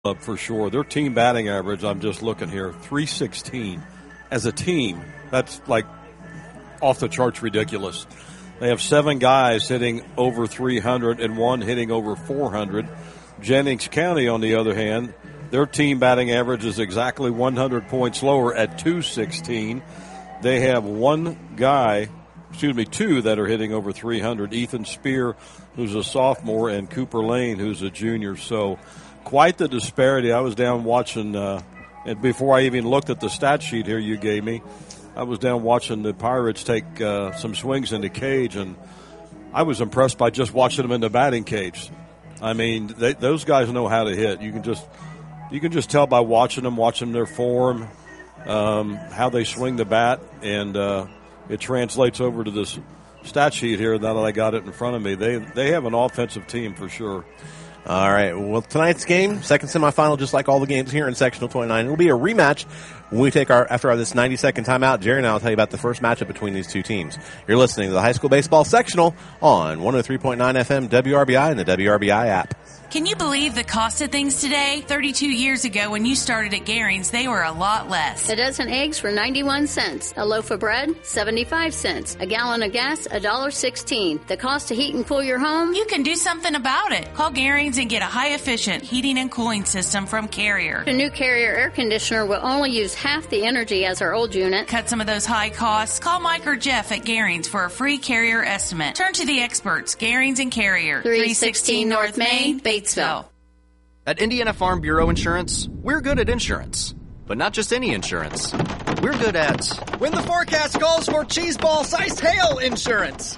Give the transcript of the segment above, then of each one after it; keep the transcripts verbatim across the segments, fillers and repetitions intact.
up for sure. Their team batting average, I'm just looking here, three sixteen. As a team, that's like off the charts ridiculous. They have seven guys hitting over three hundred and one hitting over four hundred. Jennings County, on the other hand, their team batting average is exactly one hundred points lower at two sixteen. They have one guy, excuse me, two that are hitting over three hundred. Ethan Spear, who's a sophomore, and Cooper Lane, who's a junior. So quite the disparity. I was down watching, uh, and before I even looked at the stat sheet here you gave me, I was down watching the Pirates take uh, some swings in the cage, and I was impressed by just watching them in the batting cage. I mean, they, those guys know how to hit. You can just you can just tell by watching them, watching their form, um, how they swing the bat, and uh, it translates over to this stat sheet here. Now that I got it in front of me, they they have an offensive team for sure. All right. Well, tonight's game, second semifinal, just like all the games here in Sectional twenty-nine. It'll be a rematch when we take our after this ninety-second timeout. Jerry and I will tell you about the first matchup between these two teams. You're listening to the High School Baseball Sectional on one oh three point nine F M W R B I and the W R B I app. Can you believe the cost of things today? thirty-two years ago when you started at Garing's, they were a lot less. A dozen eggs were ninety-one cents. A loaf of bread, seventy-five cents. A gallon of gas, one dollar sixteen. The cost to heat and cool your home? You can do something about it. Call Garing's and get a high-efficient heating and cooling system from Carrier. A new Carrier air conditioner will only use half the energy as our old unit. Cut some of those high costs. Call Mike or Jeff at Garing's for a free Carrier estimate. Turn to the experts, Garing's and Carrier. three sixteen North Main, Batesville. At Indiana Farm Bureau Insurance, we're good at insurance. But not just any insurance. We're good at when the forecast calls for cheeseball-sized hail insurance.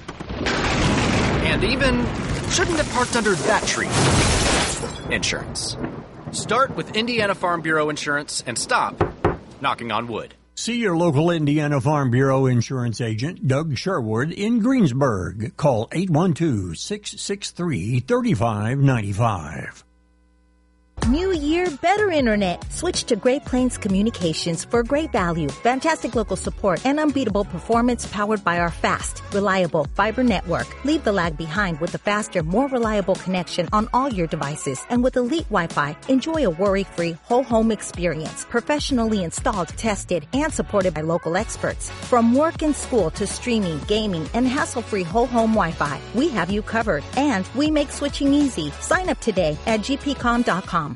And even shouldn't have parked under that tree insurance. Start with Indiana Farm Bureau Insurance and stop knocking on wood. See your local Indiana Farm Bureau insurance agent, Doug Sherwood, in Greensburg. Call eight one two, six six three, three five nine five. New year, better internet. Switch to Great Plains Communications for great value, fantastic local support, and unbeatable performance powered by our fast, reliable fiber network. Leave the lag behind with a faster, more reliable connection on all your devices. And with Elite Wi-Fi, enjoy a worry-free whole home experience, professionally installed, tested, and supported by local experts. From work and school to streaming, gaming, and hassle-free whole home Wi-Fi, we have you covered. And we make switching easy. Sign up today at g p com dot com.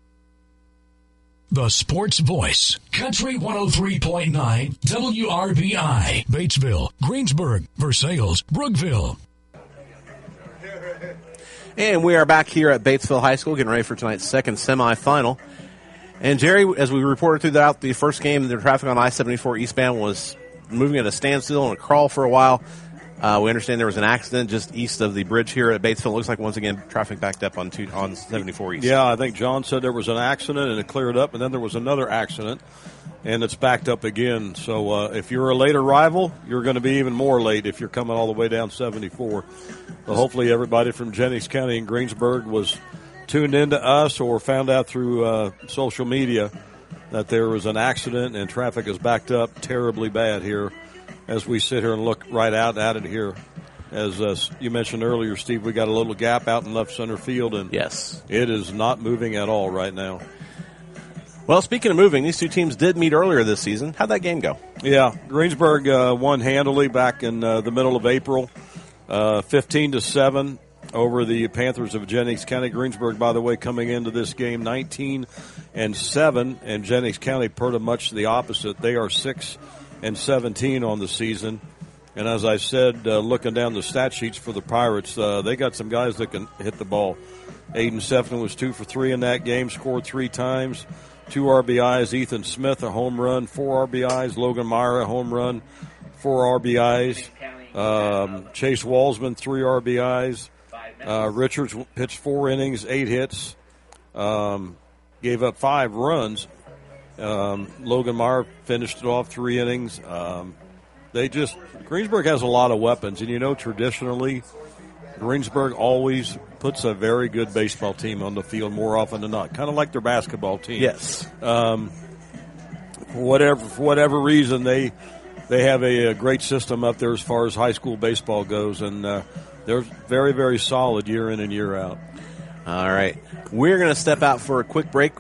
The Sports Voice, Country one oh three point nine, W R B I, Batesville, Greensburg, Versailles, Brookville. And we are back here at Batesville High School, getting ready for tonight's second semifinal. And Jerry, as we reported throughout the first game, the traffic on I seventy-four eastbound was moving at a standstill and a crawl for a while. Uh, we understand there was an accident just east of the bridge here at Batesville. It looks like, once again, traffic backed up on two, on seventy-four East. Yeah, I think John said there was an accident and it cleared up, and then there was another accident, and it's backed up again. So uh, if you're a late arrival, you're going to be even more late if you're coming all the way down seventy-four. But hopefully everybody from Jennings County and Greensburg was tuned in to us or found out through uh, social media that there was an accident and traffic is backed up terribly bad here as we sit here and look right out at it here. As uh, you mentioned earlier, Steve, we got a little gap out in left center field, and yes, it is not moving at all right now. Well, speaking of moving, these two teams did meet earlier this season. How'd that game go? Yeah, Greensburg uh, won handily back in uh, the middle of April, uh, fifteen to seven over the Panthers of Jennings County. Greensburg, by the way, coming into this game nineteen and seven, and Jennings County pretty much the opposite. They are six and seventeen on the season. And as I said, uh, looking down the stat sheets for the Pirates, uh, they got some guys that can hit the ball. Aiden Sefton was two for three in that game, scored three times, two R B Is. Ethan Smith, a home run, four R B Is. Logan Meyer, a home run, four R B Is. Um, Chase Walsman, three R B Is. Uh, Richards pitched four innings, eight hits, um, gave up five runs. Um, Logan Meyer finished it off three innings. Um, they just Greensburg has a lot of weapons, and you know traditionally Greensburg always puts a very good baseball team on the field more often than not, kind of like their basketball team. Yes. Um, for whatever for whatever reason, they they have a, a great system up there as far as high school baseball goes, and uh, they're very very solid year in and year out. All right. We're going to step out for a quick break.